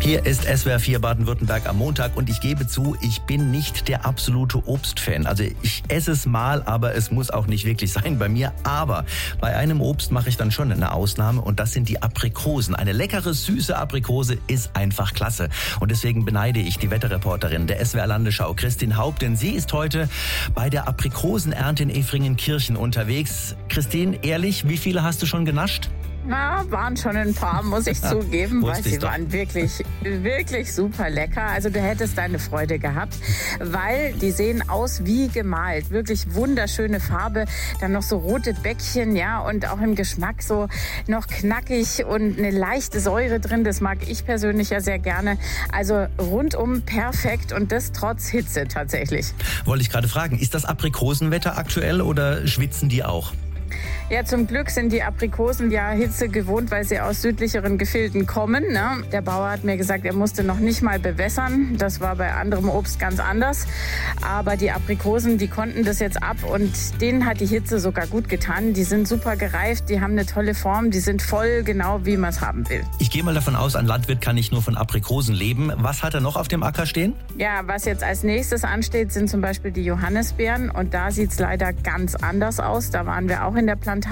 Hier ist SWR 4 Baden-Württemberg am Montag und ich gebe zu, ich bin nicht der absolute Obstfan. Also ich esse es mal, aber es muss auch nicht wirklich sein bei mir. Aber bei einem Obst mache ich dann schon eine Ausnahme und das sind die Aprikosen. Eine leckere, süße Aprikose ist einfach klasse. Und deswegen beneide ich die Wetterreporterin der SWR Landesschau, Christine Haupt, denn sie ist heute bei der Aprikosenernte in Efringen-Kirchen unterwegs. Christine, ehrlich, wie viele hast du schon genascht? Na, waren schon ein paar, muss ich zugeben, weil sie waren wirklich, wirklich super lecker. Also du hättest deine Freude gehabt, weil die sehen aus wie gemalt. Wirklich wunderschöne Farbe, dann noch so rote Bäckchen, ja, und auch im Geschmack so noch knackig und eine leichte Säure drin. Das mag ich persönlich ja sehr gerne. Also rundum perfekt und das trotz Hitze tatsächlich. Wollte ich gerade fragen, ist das Aprikosenwetter aktuell oder schwitzen die auch? Ja, zum Glück sind die Aprikosen ja Hitze gewohnt, weil sie aus südlicheren Gefilden kommen. Ne? Der Bauer hat mir gesagt, er musste noch nicht mal bewässern. Das war bei anderem Obst ganz anders. Aber die Aprikosen, die konnten das jetzt ab und denen hat die Hitze sogar gut getan. Die sind super gereift, die haben eine tolle Form, die sind voll genau, wie man es haben will. Ich gehe mal davon aus, ein Landwirt kann nicht nur von Aprikosen leben. Was hat er noch auf dem Acker stehen? Ja, was jetzt als nächstes ansteht, sind zum Beispiel die Johannisbeeren. Und da sieht es leider ganz anders aus. Da waren wir auch in der Plantage.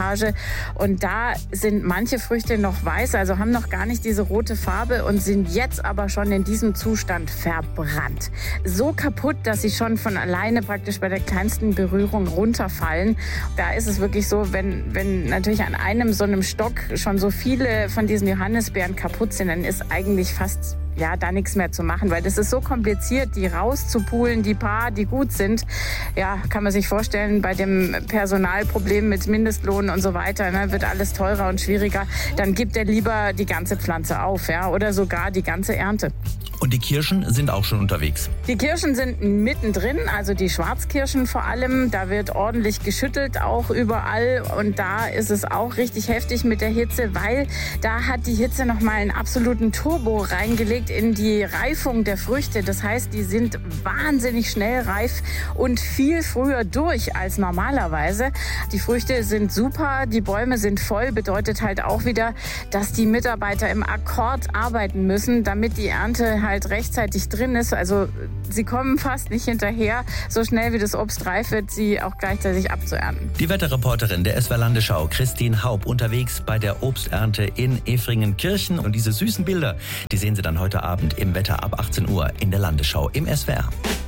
Und da sind manche Früchte noch weiß, also haben noch gar nicht diese rote Farbe und sind jetzt aber schon in diesem Zustand verbrannt. So kaputt, dass sie schon von alleine praktisch bei der kleinsten Berührung runterfallen. Da ist es wirklich so, wenn natürlich an einem so einem Stock schon so viele von diesen Johannisbeeren kaputt sind, dann ist eigentlich fast da nichts mehr zu machen, weil das ist so kompliziert, die rauszupulen, die paar, die gut sind. Ja, kann man sich vorstellen, bei dem Personalproblem mit Mindestlohn und so weiter, ne, wird alles teurer und schwieriger. Dann gibt er lieber die ganze Pflanze auf, ja, oder sogar die ganze Ernte. Und die Kirschen sind auch schon unterwegs? Die Kirschen sind mittendrin, also die Schwarzkirschen vor allem. Da wird ordentlich geschüttelt, auch überall. Und da ist es auch richtig heftig mit der Hitze, weil da hat die Hitze nochmal einen absoluten Turbo reingelegt in die Reifung der Früchte. Das heißt, die sind wahnsinnig schnell reif und viel früher durch als normalerweise. Die Früchte sind super, die Bäume sind voll, bedeutet halt auch wieder, dass die Mitarbeiter im Akkord arbeiten müssen, damit die Ernte halt rechtzeitig drin ist. Also sie kommen fast nicht hinterher, so schnell wie das Obst reif wird, sie auch gleichzeitig abzuernten. Die Wetterreporterin der SWR Landesschau, Christine Haupt, unterwegs bei der Obsternte in Efringen-Kirchen. Und diese süßen Bilder, die sehen Sie dann heute Abend im Wetter ab 18 Uhr in der Landesschau im SWR.